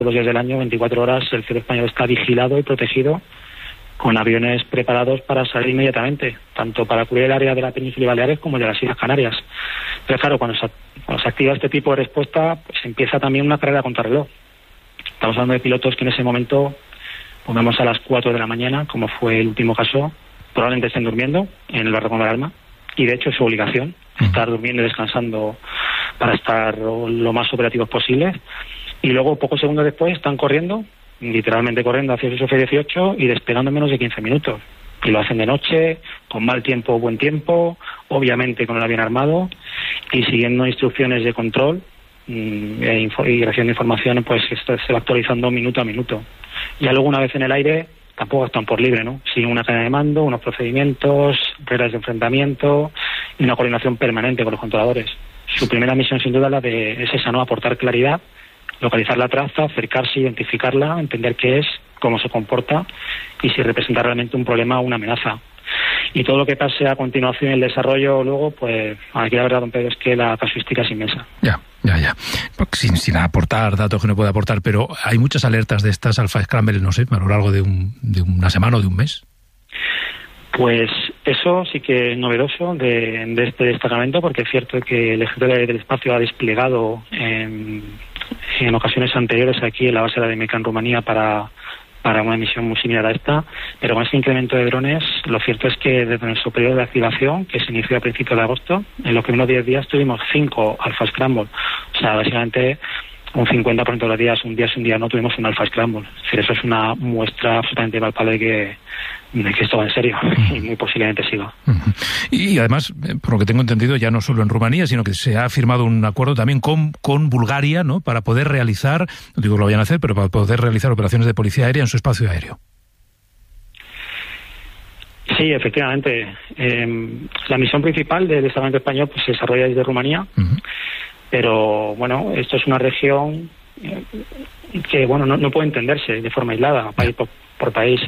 los días del año, 24 horas, el cielo español está vigilado y protegido, con aviones preparados para salir inmediatamente, tanto para cubrir el área de la península y Baleares como el de las Islas Canarias. Pero claro, cuando se activa este tipo de respuesta, pues empieza también una carrera contra reloj. Estamos hablando de pilotos que en ese momento, pongamos a las 4 de la mañana, como fue el último caso, probablemente estén durmiendo en el barracón de alarma, y de hecho es su obligación estar durmiendo y descansando para estar lo más operativos posibles, y luego pocos segundos después están corriendo, literalmente corriendo hacia su F-18 y despegando en menos de 15 minutos. Y lo hacen de noche, con mal tiempo o buen tiempo, obviamente con el avión armado, y siguiendo instrucciones de control y recibiendo información, pues esto se va actualizando minuto a minuto. Ya luego, una vez en el aire, tampoco están por libre, ¿no? Siguen una cadena de mando, unos procedimientos, reglas de enfrentamiento y una coordinación permanente con los controladores. Su primera misión, sin duda, es esa, ¿no? Aportar claridad, localizar la traza, acercarse, identificarla, entender qué es, cómo se comporta y si representa realmente un problema o una amenaza. Y todo lo que pase a continuación, el desarrollo luego, pues aquí la verdad, don Pedro, es que la casuística es inmensa. Ya. Sin aportar datos que no puede aportar, pero hay muchas alertas de estas Alpha Scramble, no sé, a lo largo de una semana o de un mes. Pues eso sí que es novedoso de este destacamento, porque es cierto que el Ejército del Espacio ha desplegado en ocasiones anteriores aquí en la base de la DMK en Rumanía para una misión muy similar a esta, pero con este incremento de drones, lo cierto es que desde nuestro periodo de activación, que se inició a principios de agosto, en los primeros 10 días tuvimos 5 Alpha Scramble. O sea, básicamente un 50% de los días, un día no tuvimos un Alpha Scramble. Es decir, eso es una muestra absolutamente palpable de que esto va en serio y muy posiblemente siga. Y además, por lo que tengo entendido, ya no solo en Rumanía, sino que se ha firmado un acuerdo también con Bulgaria, ¿no? Para poder realizar, no digo que lo vayan a hacer, pero para poder realizar operaciones de policía aérea en su espacio aéreo. Sí, efectivamente. La misión principal del destacamento español pues se desarrolla desde Rumanía, pero bueno, esto es una región que bueno no puede entenderse de forma aislada, país por país.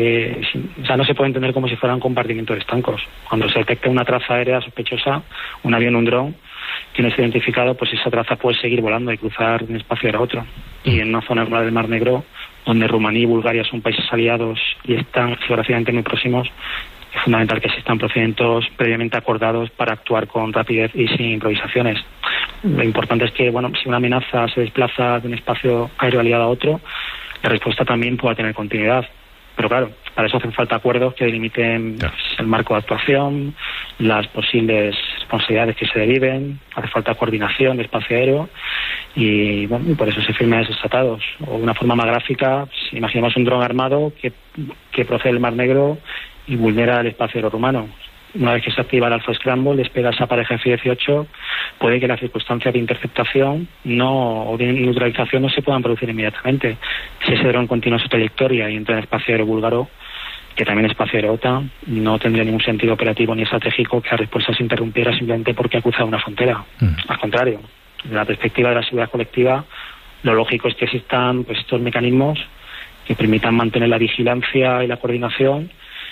No se puede entender como si fueran compartimientos estancos. Cuando se detecta una traza aérea sospechosa, un avión, un dron, que no es identificado, pues esa traza puede seguir volando y cruzar de un espacio a otro. Y en una zona como la del Mar Negro, donde Rumanía y Bulgaria son países aliados y están geográficamente muy próximos, es fundamental que existan procedimientos previamente acordados para actuar con rapidez y sin improvisaciones. Lo importante es que, bueno, si una amenaza se desplaza de un espacio aéreo aliado a otro, la respuesta también pueda tener continuidad. Pero claro, para eso hacen falta acuerdos que delimiten el marco de actuación, las posibles responsabilidades que se deriven, hace falta coordinación de espacio aéreo y bueno, por eso se firman esos tratados. O de una forma más gráfica, si imaginamos un dron armado que procede del Mar Negro y vulnera el espacio aéreo rumano. Una vez que se activa el Alpha Scramble, despega esa pareja F-18, puede que las circunstancias de interceptación o de neutralización no se puedan producir inmediatamente. Si ese dron continúa su trayectoria y entra en el espacio aéreo búlgaro, que también es espacio aéreo OTAN, no tendría ningún sentido operativo ni estratégico que la respuesta se interrumpiera simplemente porque ha cruzado una frontera. Al contrario, desde la perspectiva de la seguridad colectiva, lo lógico es que existan pues estos mecanismos que permitan mantener la vigilancia y la coordinación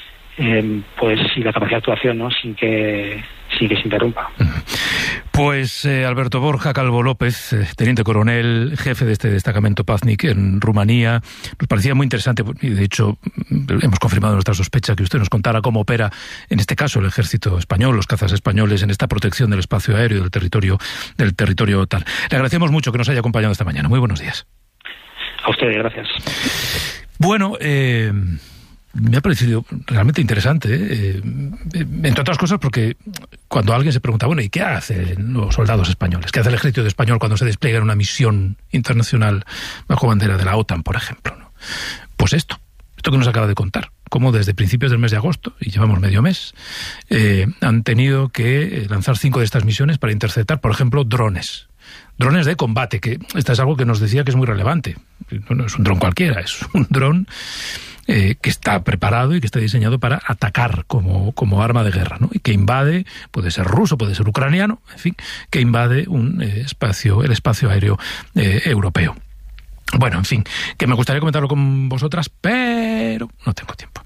y la capacidad de actuación, ¿no? sin que se interrumpa. Pues Alberto Borja Calvo López, teniente coronel, jefe de este destacamento Paznik en Rumanía, nos parecía muy interesante y de hecho hemos confirmado nuestra sospecha que usted nos contara cómo opera en este caso el ejército español, los cazas españoles en esta protección del espacio aéreo del territorio OTAN. Le agradecemos mucho que nos haya acompañado esta mañana. Muy buenos días. A ustedes, gracias. Bueno, me ha parecido realmente interesante, entre otras cosas porque cuando alguien se pregunta, bueno, ¿y qué hacen los soldados españoles? ¿Qué hace el ejército español cuando se despliega en una misión internacional bajo bandera de la OTAN, por ejemplo, ¿no? Pues esto que nos acaba de contar, cómo desde principios del mes de agosto, y llevamos medio mes, han tenido que lanzar 5 de estas misiones para interceptar, por ejemplo, drones de combate, que esto es algo que nos decía que es muy relevante. No es un dron cualquiera, es un dron que está preparado y que está diseñado para atacar como arma de guerra, ¿no? Y que invade, puede ser ruso, puede ser ucraniano, en fin, que invade el espacio aéreo europeo. Bueno, en fin, que me gustaría comentarlo con vosotras, pero no tengo tiempo.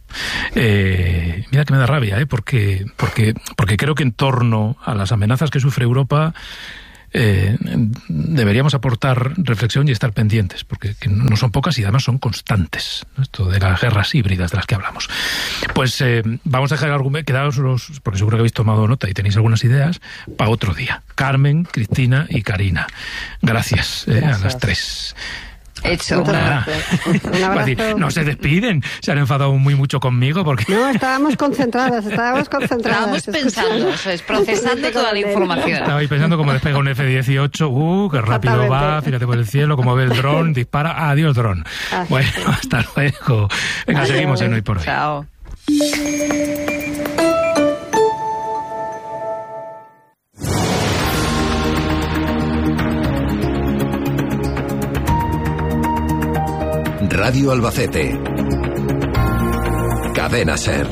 Mira que me da rabia, porque creo que en torno a las amenazas que sufre Europa deberíamos aportar reflexión y estar pendientes, porque que no son pocas y además son constantes, ¿no? Esto de las guerras híbridas de las que hablamos. Pues vamos a dejar el argumento, quedaos, porque seguro que habéis tomado nota y tenéis algunas ideas, para otro día. Carmen, Cristina y Karina. Gracias. A las 3. Hecho. Un abrazo. No se despiden, se han enfadado mucho conmigo porque... No, estábamos concentradas. Estábamos pensando, procesando toda la información. Estabais pensando cómo despega un F-18, qué rápido va, fíjate por el cielo, cómo ve el dron, dispara, adiós dron. Bueno, hasta luego. Venga, seguimos en Hoy por Hoy. Chao. Radio Albacete. Cadena SER.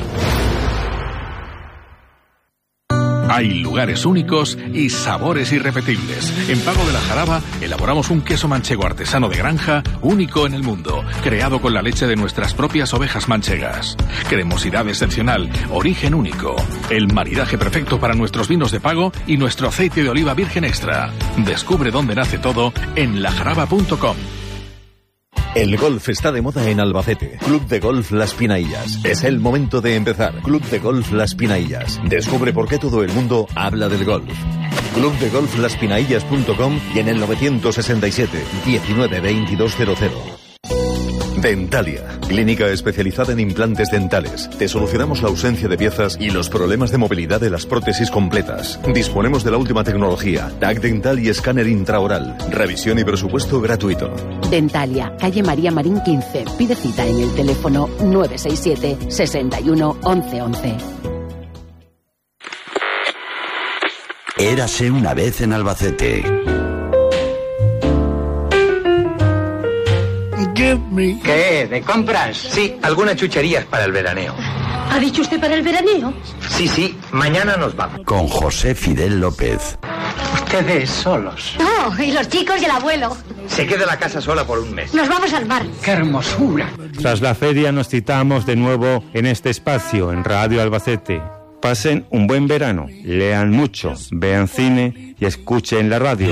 Hay lugares únicos y sabores irrepetibles. En Pago de la Jaraba elaboramos un queso manchego artesano de granja único en el mundo, creado con la leche de nuestras propias ovejas manchegas. Cremosidad excepcional, origen único. El maridaje perfecto para nuestros vinos de Pago y nuestro aceite de oliva virgen extra. Descubre dónde nace todo en lajaraba.com. El golf está de moda en Albacete. Club de Golf Las Pinaillas. Es el momento de empezar. Club de Golf Las Pinaillas. Descubre por qué todo el mundo habla del golf. clubdegolflaspinaillas.com y en el 967 19 2200. Dentalia, clínica especializada en implantes dentales. Te solucionamos la ausencia de piezas y los problemas de movilidad de las prótesis completas. Disponemos de la última tecnología, TAC dental y escáner intraoral. Revisión y presupuesto gratuito. Dentalia, calle María Marín 15. Pide cita en el teléfono 967 61 11 11. Érase una vez en Albacete. ¿Qué? ¿De compras? Sí, algunas chucherías para el veraneo. ¿Ha dicho usted para el veraneo? Sí, mañana nos vamos. Con José Fidel López. Ustedes solos. No, y los chicos y el abuelo. Se queda la casa sola por un mes. Nos vamos al mar. ¡Qué hermosura! Tras la feria nos citamos de nuevo en este espacio, en Radio Albacete. Pasen un buen verano, lean mucho, vean cine y escuchen la radio.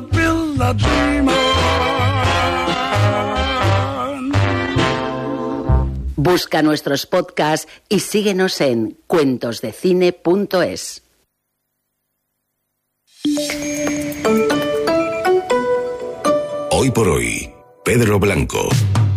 Busca nuestros podcasts y síguenos en cuentosdecine.es. Hoy por Hoy, Pedro Blanco.